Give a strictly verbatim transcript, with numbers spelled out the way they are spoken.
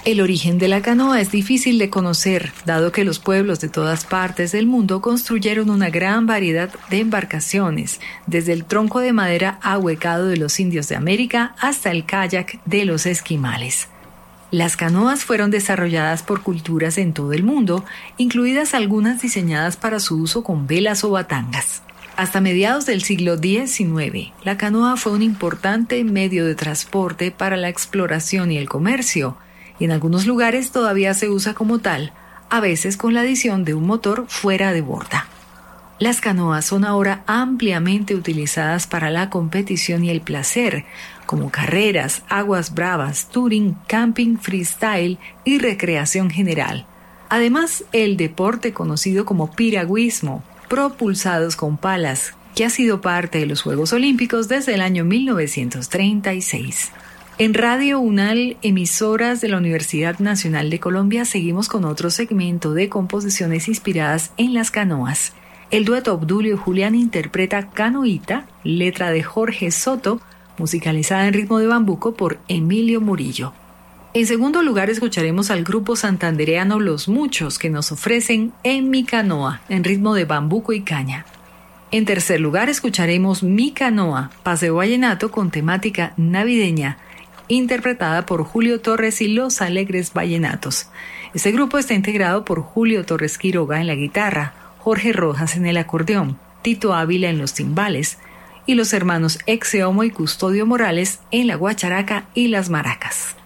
El origen de la canoa es difícil de conocer, dado que los pueblos de todas partes del mundo construyeron una gran variedad de embarcaciones, desde el tronco de madera ahuecado de los indios de América hasta el kayak de los esquimales. Las canoas fueron desarrolladas por culturas en todo el mundo, incluidas algunas diseñadas para su uso con velas o batangas. Hasta mediados del siglo diecinueve, la canoa fue un importante medio de transporte para la exploración y el comercio, y en algunos lugares todavía se usa como tal, a veces con la adición de un motor fuera de borda. Las canoas son ahora ampliamente utilizadas para la competición y el placer, como carreras, aguas bravas, touring, camping, freestyle y recreación general. Además, el deporte conocido como piragüismo, propulsados con palas, que ha sido parte de los Juegos Olímpicos desde el año mil novecientos treinta y seis. En Radio UNAL, emisoras de la Universidad Nacional de Colombia, seguimos con otro segmento de composiciones inspiradas en las canoas. El dueto Obdulio Julián interpreta Canoita, letra de Jorge Soto, musicalizada en ritmo de bambuco por Emilio Murillo. En segundo lugar, escucharemos al grupo santandereano Los Muchos, que nos ofrecen En mi canoa, en ritmo de bambuco y caña. En tercer lugar, escucharemos Mi canoa, paseo vallenato con temática navideña, interpretada por Julio Torres y Los Alegres Vallenatos. Este grupo está integrado por Julio Torres Quiroga en la guitarra, Jorge Rojas en el acordeón, Tito Ávila en los timbales y los hermanos Exeomo y Custodio Morales en la guacharaca y las maracas.